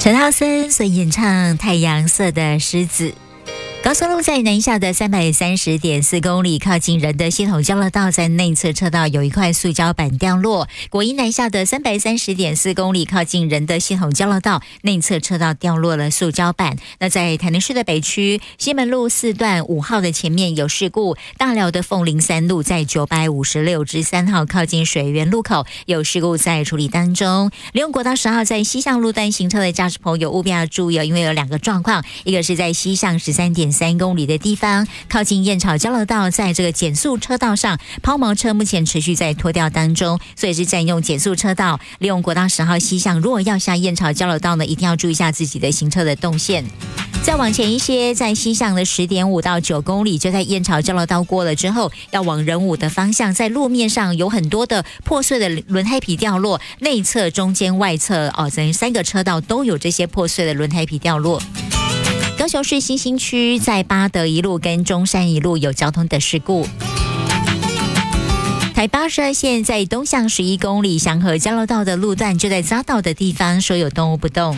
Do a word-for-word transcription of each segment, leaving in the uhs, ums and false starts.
陈浩森所演唱《太阳色的狮子》。高速路在南下的 三百三十点四 公里，靠近仁德系统交流道，在内侧车道有一块塑胶板掉落。国一南下的 三百三十点四 公里，靠近仁德系统交流道，内侧车道掉落了塑胶板。那在台南市的北区西门路四段五号的前面有事故，大寮的凤林三路在九百五十六之三号靠近水源路口有事故在处理当中。利用国道十号在西向路段行车的驾驶朋友务必要注意，因为有两个状况，一个是在西向十三点三公里的地方，靠近燕巢交流道，在这个减速车道上，抛锚车目前持续在拖吊当中，所以是占用减速车道。利用国道十号西向，如果要下燕巢交流道呢，一定要注意一下自己的行车的动线。再往前一些，在西向的 十点五到九公里，就在燕巢交流道过了之后，要往仁武的方向，在路面上有很多的破碎的轮胎皮掉落，内侧、中间、外侧哦，等于三个车道都有这些破碎的轮胎皮掉落。高雄市新兴区在八德一路跟中山一路有交通的事故。台八十二线在东向十一公里祥和交流道的路段，就在匝道的地方说有动物不动。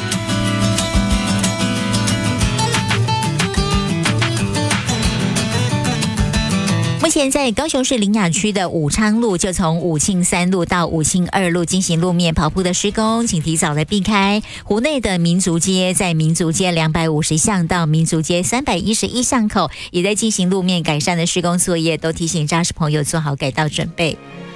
目前在高雄市苓雅区的武昌路，就从武庆三路到武庆二路进行路面跑铺的施工，请提早的避开。湖内的民族街，在民族街两百五十巷到民族街三百一十一巷口，也在进行路面改善的施工作业，都提醒驾驶朋友做好改道准备。